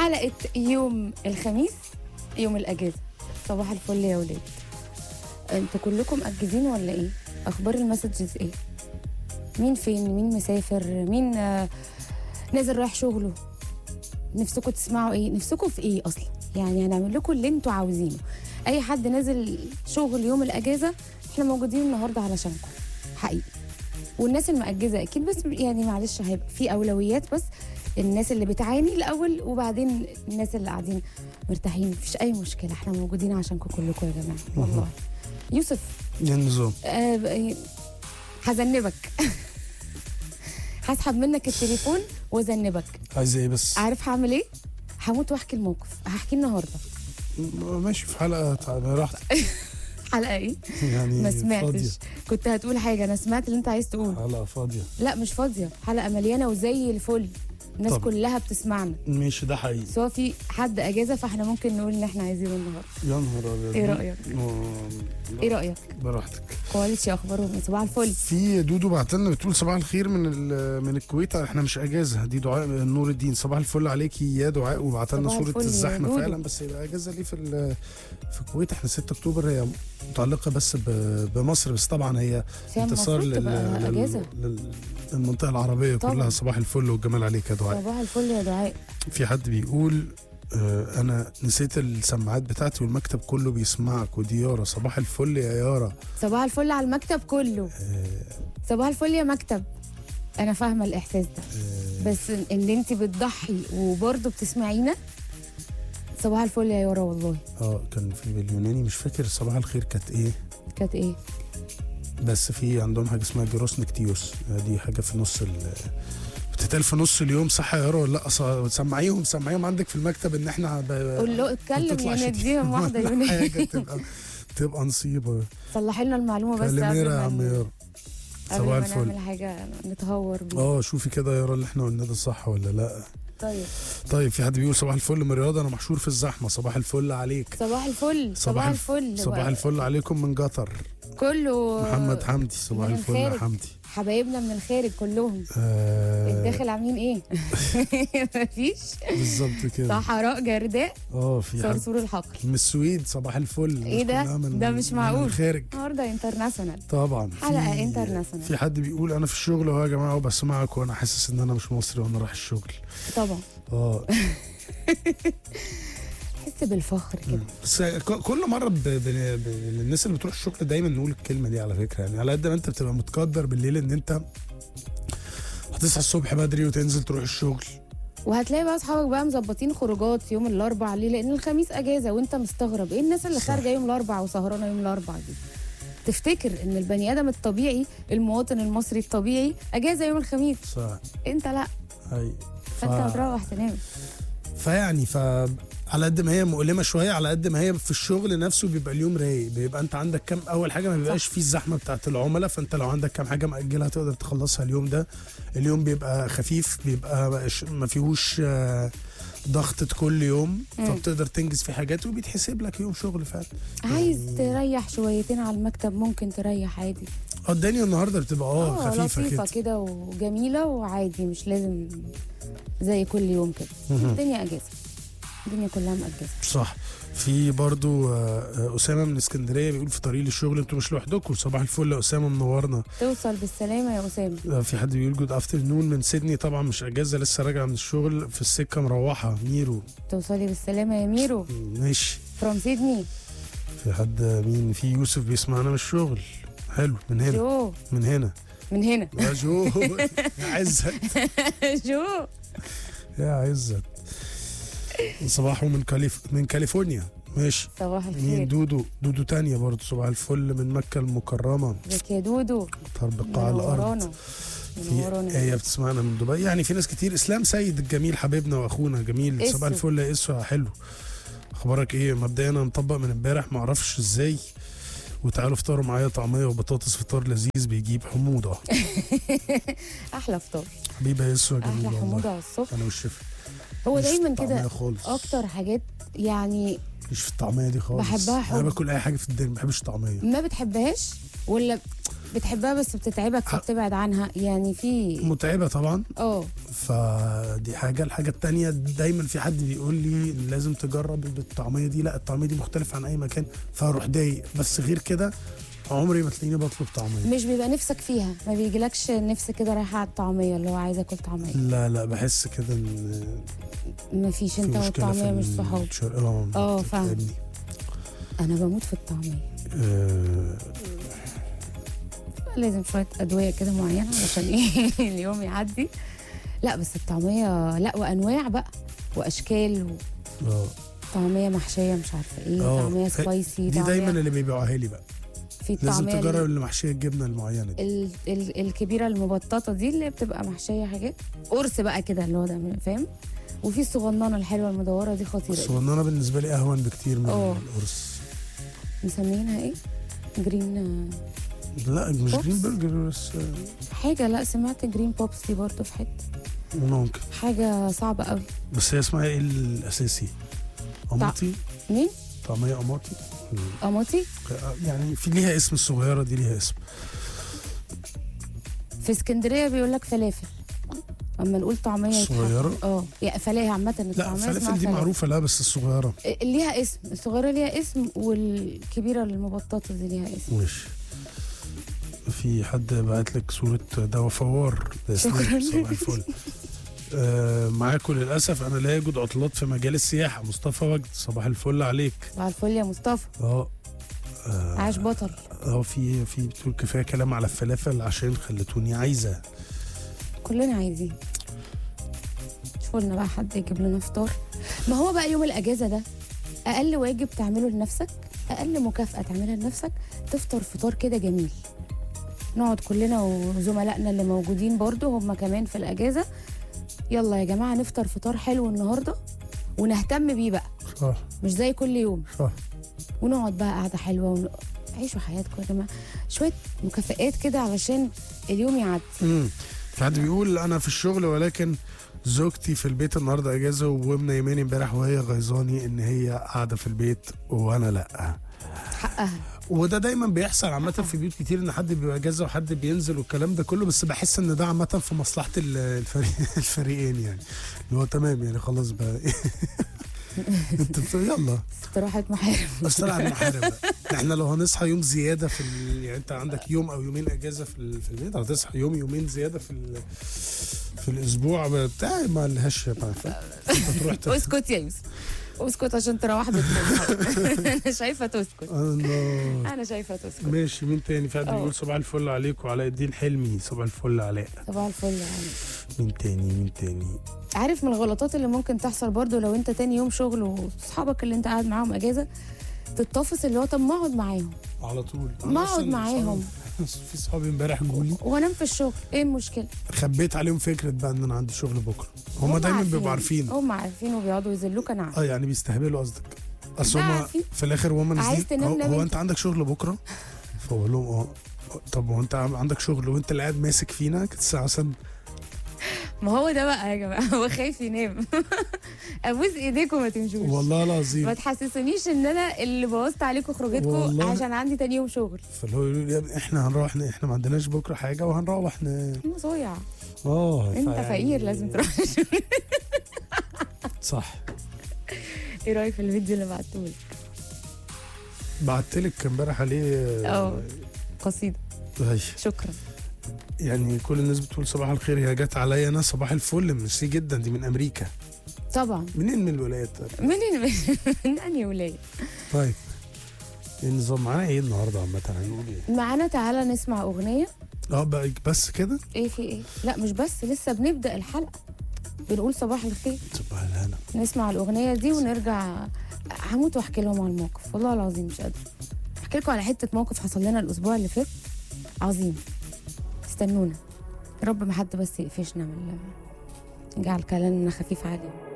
حلقة يوم الخميس، يوم الأجازة. صباح الفل يا ولاد. انتوا كلكم مأجزين ولا ايه؟ أخبار المسجز ايه؟ مين فين؟ مين مسافر؟ مين نازل رايح شغله؟ نفسكم تسمعوا ايه؟ نفسكم في ايه أصلا؟ يعني هنعمل لكم اللي انتوا عاوزينه. أي حد نازل شغل يوم الأجازة احنا موجودين النهاردة علشانكم حقيقي. والناس المأجزة أكيد، بس يعني معلش هيبقى في أولويات، بس الناس اللي بتعاني الأول وبعدين الناس اللي قاعدين مرتاحين. مفيش أي مشكلة، احنا موجودين عشانكم كلكم يا جماعة والله. يوسف ايه النظام؟ هذنبك. هسحب منك التليفون وذنبك. عايزه ايه بس؟ عارف هعمل ايه؟ هموت واحكي الموقف. هحكي النهارده. ماشي في حلقه راحتك. حلقه ايه؟ يعني ما سمعتش فاضية. كنت هتقول حاجه، انا سمعت اللي انت عايز تقول. حلقه فاضيه. لا مش فاضيه، حلقه مليانه وزي الفل. الناس طب. كلها بتسمعنا، ماشي ده حقيقي. سواء في حد اجازه فاحنا ممكن نقول ان احنا عايزينه النهارده. يا نهار ابيض. ايه رايك؟ ايه رايك؟ براحتك. كواليتي اخبارهم صباح الفل. في دودو بعت لنا بتقول صباح الخير من الكويت، احنا مش اجازه. دي دعاء نور الدين، صباح الفل عليكي يا دعاء، وبعت لنا صباح صوره الفل يا الزحمه دودو. فعلا. بس يبقى اجازه ليه في الكويت؟ احنا 6 اكتوبر هي متعلقه بس بمصر، بس طبعا هي هي انتصار المفروض تبقى أجازة. للمنطقه العربيه طبعا. كلها. صباح الفل والجمال عليك يا دعاء. صباح الفل يا دعاء. في حد بيقول انا نسيت السماعات بتاعتي والمكتب كله بيسمعك. ودي يارا، صباح الفل يا يارا. صباح الفل على المكتب كله. صباح الفل يا مكتب. انا فاهمه الاحساس ده، بس ان انت بتضحي وبرضه بتسمعينا. صباح الفل يا يارا والله. كان في باليوناني مش فاكر صباح الخير كانت ايه. كانت ايه؟ بس في عندهم حاجه اسمها جروس نكتيوس، دي حاجه في نص بتتقال في نص اليوم، صح يا يارا ولا لا؟ سمعيهم عندك في المكتب ان احنا قول له اتكلم نديهم واحده يوناني. حاجه تبقى نصيبه. صلحي لنا المعلومه بس كلمينا يا عم يارا. صباح الفل. نعمل حاجه نتهور بيها. شوفي كده يا يارا اللي احنا قلنا ده صح ولا لا. طيب في حد بيقول صباح الفل من رياض، انا محشور في الزحمه. صباح الفل عليك. صباح الفل. صباح الفل. صباح الفل عليكم من قطر كله. محمد حمدي، صباح الفل يا حمدي. حبايبنا من الخارج كلهم. الداخل عاملين ايه؟ مفيش بالظبط كده. صحراء جرداء. في صرصور الحقل من السويد. صباح الفل. ايه ده مش معقول. الخارج النهارده انترناشونال طبعا. حلقه انترناشونال. في حد بيقول انا في الشغل اهو يا جماعه وبسمعك وانا حاسس ان انا مش مصري وانا رايح الشغل. طبعا. حس بالفخر كده. بس كل مره الناس اللي بتروح الشغل دايما نقول الكلمه دي على فكره. يعني على قد ما انت بتبقى متقدر بالليل ان انت هتصحى الصبح بدري وتنزل تروح الشغل، وهتلاقي بقى اصحابك بقى مظبطين خروجات يوم الاربعاء ليه؟ لان الخميس اجازه، وانت مستغرب ايه الناس اللي خارجه يوم الاربعاء وسهرانه يوم الاربعاء دي. تفتكر ان البني ادم الطبيعي، المواطن المصري الطبيعي اجازه يوم الخميس. صح. انت لا. فانت هتروح تنام. فيعني على قد ما هي مؤلمه شويه، على قد ما هي في الشغل نفسه بيبقى اليوم رايق. بيبقى انت عندك كام، اول حاجه ما بيبقاش فيه الزحمه بتاعت العملاء، فانت لو عندك كام حاجه مأجلها تقدر تخلصها اليوم ده. اليوم بيبقى خفيف، بيبقى ما فيهوش ضغطة كل يوم، فبتقدر تنجز في حاجات وبيتحسب لك يوم شغل فعلا. عايز تريح شويتين على المكتب ممكن تريح عادي. الدنيا النهارده بتبقى خفيفه لطيفه كده وجميله وعادي، مش لازم زي كل يوم كده. الدنيا اجازه، الدنيا كلها مأجزه. صح. في برضو أسامة من اسكندرية بيقول في طريق للشغل انتوا مش لوحدكم. صباح الفل يا أسامة، منورنا. توصل بالسلامة يا أسامة. في حد بيقول جود افترنون من سيدني، طبعا مش اجازة، لسه راجعة من الشغل في السكة مروحة. ميرو، توصلي بالسلامة يا ميرو. ماشي. فروم سيدني. في حد مين؟ في يوسف بيسمعنا من الشغل. حلو. من هنا. جو. من هنا. يا جو. يا عزت. جو. يا عزت. صباحه من كاليفورنيا. ماشي. صباح الخير. مين؟ دودو تانية برضه. صباح الفل من مكة المكرمة. ازيك يا دودو. بقاع الأرض. في هي بتسمعنا من دبي. يعني في ناس كتير. إسلام سيد الجميل حبيبنا وأخونا جميل. صباح الفل يا إسوا. حلو. أخبارك إيه؟ مبدئيا أنا مطبق من امبارح، معرفش إزاي، وتعالوا افطروا معايا طعمية وبطاطس. فطار لذيذ بيجيب حموضة. أحلى فطار حبيبة يا إسوا جميل. أحلى حموضة على الصبح. أنا والشفا. هو دايما كده أكتر حاجات يعني مش في الطعمية دي خالص. بحبها حب. أنا باكل أي حاجة في الدنيا، ما بحبش الطعمية. ما بتحبهاش ولا بتحبها بس بتتعبك فبتبعد عنها يعني في متعبه طبعا. اه فدي الحاجه التانية دايما في حد بيقول لي لازم تجرب الطعميه دي، لا الطعميه دي مختلفه عن اي مكان، فاروح ضايق. بس غير كده عمري ما تلاقيني بطلب طعميه. مش بيبقى نفسك فيها، ما بيجيلكش نفس كده رايحه على الطعميه اللي هو عايزه اكل طعميه؟ لا بحس كده ان مفيش، في انت مشكلة والطعميه في مش صحاب. فاهم. بتتعبني. انا بموت في الطعميه. آه، لازم شويه ادويه كده معينه عشان ايه اليوم يعدي. لا بس الطعميه لا، وانواع بقى واشكال آه. طعميه محشيه مش عارفه ايه، طعميه سبايسي، دي طعمية دايما اللي بيبيعوها لي بقى. في لازم الطعميه تجرب اللي محشيه الجبنه المعينه دي. الكبيره المبططه دي اللي بتبقى محشيه حاجات قرص بقى كده اللي هو ده، فاهم؟ وفي الصغننه الحلوه المدوره دي خطيره. الصغننه بالنسبه لي اهون بكتير من القرص. مسمينها ايه؟ جرين؟ لا مش بوبس؟ جرين برجر بس حاجه، لا سمعت جرين بوبس دي برضه في حته ممكن. حاجه صعبه قوي. بس هي اسمها ايه الاساسي؟ قماطي. مين؟ طعميه قماطي. قماطي؟ يعني في ليها اسم، الصغيره دي ليها اسم. في اسكندريه بيقول لك فلافل، اما نقول طعميه صغيره. يعني فلاحه عامه لا الطعميه فلافل دي معروفه، لا بس الصغيره ليها اسم، الصغيره ليها اسم والكبيره المبططه دي ليها اسم. ماشي. في حد بعت لك صورة دواء فوار. شكرا. صباح الفل. معاكم للأسف أنا لا يوجد عطلات في مجال السياحة. مصطفى وجد، صباح الفل عليك. صباح الفل يا مصطفى. عاش بطل. في بتقول كفاية كلام على الفلافل عشان خلتوني عايزة. كلنا عايزين. شوفوا لنا بقى حد يجيب لنا فطار. ما هو بقى يوم الأجازة ده أقل واجب تعمله لنفسك، أقل مكافأة تعملها لنفسك، تفطر فطار كده جميل. نقعد كلنا وزملائنا اللي موجودين برضو هم كمان في الأجازة، يلا يا جماعة نفطر فطار حلو النهاردة ونهتم بيه بقى. صح. مش زي كل يوم. صح. ونقعد بقى قاعدة حلوة عيشوا حياتكم يا جماعة، شوية مكافآت كده علشان اليوم يعدي. في حد بيقول أنا في الشغل ولكن زوجتي في البيت النهارده اجازه ومنيماني امبارح وهي غيظاني ان هي قاعده في البيت وانا لا. حقها. وده دايما بيحصل عامه في بيوت كتير، ان حد بيبقى اجازه وحد بينزل والكلام ده كله، بس بحس ان ده عامه في مصلحه الفريقين يعني، اللي هو تمام يعني خلاص بقى انت يلا استراحه محارم. استراحه محارم. احنا لو هنصحى يوم زياده يعني انت عندك يوم او يومين اجازه في البيت، هتصحى يومين زياده في الاسبوع بتاع ما لهاش تروح اسكت يا يوسف، اسكت عشان تروح بيتكم. انا شايفه تسكت. انا شايفه تسكت. ماشي. مين تاني؟ في حد بيقول صباح الفل عليك وعلاء الدين حلمي. صباح الفل علاء. صباح الفل عليك. مين تاني؟ عارف من الغلطات اللي ممكن تحصل برضو لو انت تاني يوم شغل واصحابك اللي انت قاعد معاهم اجازه تتطفس، اللي هو طب ما اقعد معاهم على طول، ما اقعد معاهم. في صحابي امبارح جولي وانام في الشغل، ايه المشكله؟ خبيت عليهم فكره بقى ان انا عندي شغل بكره. هم دايما بيبقوا عارفين. هم عارفين وبيقعدوا يذلوك. انا عارف. يعني بيستهبلوا قصدك. اصل هم في الاخر وهم نازلين هو انت عندك شغل بكره؟ فبقول لهم طب هو انت عندك شغل وانت اللي قاعد ماسك فينا الساعه مثلا. ما هو ده بقى يا جماعه، هو خايف ينام. ابوس ايديكم ما تمشوش والله العظيم، ما تحسسونيش ان انا اللي بوظت عليكم خروجتكم عشان عندي تاني يوم شغل. فاللي هو يقول لي احنا هنروح، احنا ما عندناش بكره حاجه وهنروح صويع. انت فقير لازم تروح الشغل. صح. ايه رايك في الفيديو اللي بعتهولك؟ بعتلك امبارح عليه قصيده. شكرا. يعني كل الناس بتقول صباح الخير، هي جت عليا انا صباح الفل. ميرسي جدا. دي من امريكا طبعا. منين؟ من الولايات. من انهي ولايه؟ طيب النظام معانا ايه النهارده؟ عامه هنقول ايه معانا؟ تعالى نسمع اغنيه. بقى بس كده؟ ايه في ايه؟ لا مش بس، لسه بنبدا الحلقه بنقول صباح الخير. صباح الهنا. نسمع الاغنيه دي ونرجع. هموت واحكي لهم على الموقف، والله العظيم مش قادره احكي لكم على حته موقف حصل لنا الاسبوع اللي فات عظيم. استنونا، يا رب ما حد بس يقفشنا من نجعل كلامنا خفيف عليه.